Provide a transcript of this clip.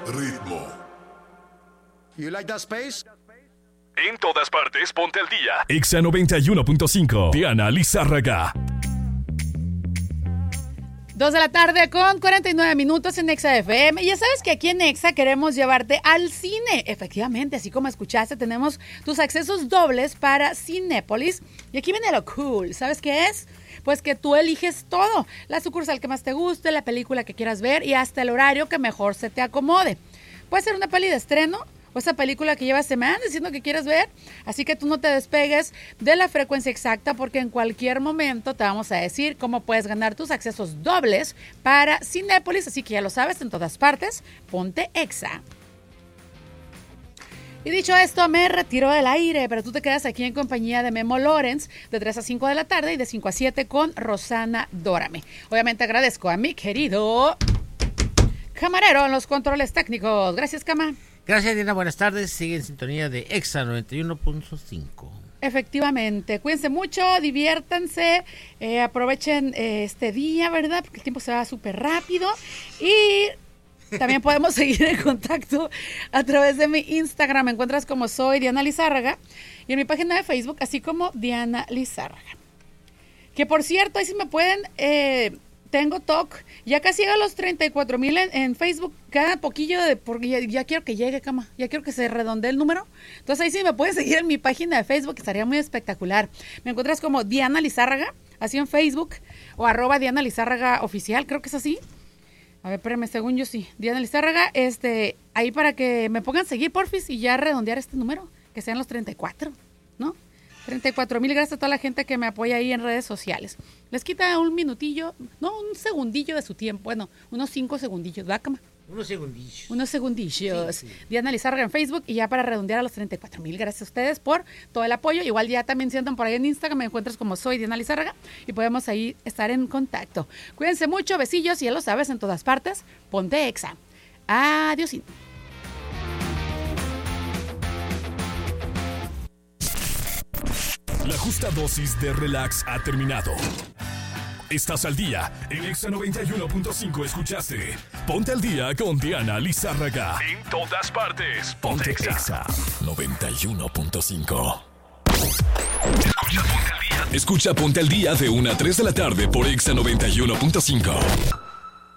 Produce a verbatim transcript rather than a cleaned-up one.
ritmo. You like that space? En todas partes, ponte al día. Exa noventa y uno punto cinco. Diana Lizárraga. Dos de la tarde con cuarenta y nueve minutos en Exa F M. Y ya sabes que aquí en Exa queremos llevarte al cine. Efectivamente, así como escuchaste, tenemos tus accesos dobles para Cinépolis. Y aquí viene lo cool. ¿Sabes qué es? Pues que tú eliges todo. La sucursal que más te guste, la película que quieras ver y hasta el horario que mejor se te acomode. Puede ser una peli de estreno o esa película que llevas semanas diciendo que quieres ver. Así que tú no te despegues de la frecuencia exacta porque en cualquier momento te vamos a decir cómo puedes ganar tus accesos dobles para Cinépolis. Así que ya lo sabes, en todas partes, ponte Exa. Y dicho esto, me retiro del aire, pero tú te quedas aquí en compañía de Memo Lorenz de tres a cinco de la tarde y de cinco a siete con Rosana Dórame. Obviamente agradezco a mi querido camarero en los controles técnicos. Gracias, Cama. Gracias, Diana. Buenas tardes. Sigue en sintonía de Exa noventa y uno punto cinco. Efectivamente. Cuídense mucho, diviértanse, eh, aprovechen eh, este día, ¿verdad? Porque el tiempo se va súper rápido. Y también podemos seguir en contacto a través de mi Instagram. Me encuentras como soy Diana Lizárraga y en mi página de Facebook, así como Diana Lizárraga. Que por cierto, ahí sí me pueden... Eh, Tengo T O C, ya casi llega a los treinta y cuatro mil en, en Facebook, cada poquillo de, porque ya, ya quiero que llegue, Cama, ya quiero que se redondee el número. Entonces ahí sí me puedes seguir en mi página de Facebook, que estaría muy espectacular. Me encuentras como Diana Lizárraga, así en Facebook, o arroba Diana Lizárraga oficial, creo que es así. A ver, espérame, según yo sí, Diana Lizárraga, este, ahí para que me pongan seguir, porfis, y ya redondear este número, que sean los treinta y cuatro, ¿no? treinta y cuatro mil, gracias a toda la gente que me apoya ahí en redes sociales. Les quita un minutillo, no, un segundillo de su tiempo, bueno, unos cinco segundillos, ¿verdad, Cama? Unos segundillos. Unos segundillos. Sí, sí. Diana Lizárraga en Facebook y ya para redondear a los treinta y cuatro mil. Gracias a ustedes por todo el apoyo. Igual ya también sientan por ahí en Instagram, me encuentras como soy Diana Lizárraga y podemos ahí estar en contacto. Cuídense mucho, besillos y ya lo sabes, en todas partes, ponte Exa. Adiós. La justa dosis de relax ha terminado. Estás al día. En Exa noventa y uno punto cinco escuchaste Ponte al día con Diana Lizárraga. En todas partes. Ponte Exa noventa y uno punto cinco. Escucha Ponte al día. Escucha Ponte al día de una a tres de la tarde por Exa noventa y uno punto cinco.